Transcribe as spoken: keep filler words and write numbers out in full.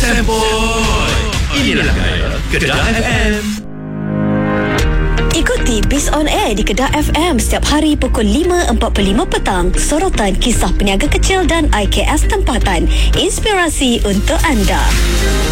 Sempoi. Inilah Gaya Kedah F M. Ikuti Biz On Air di Kedah F M setiap hari pukul lima empat puluh lima petang. Sorotan kisah peniaga kecil dan I K S tempatan. Inspirasi untuk anda.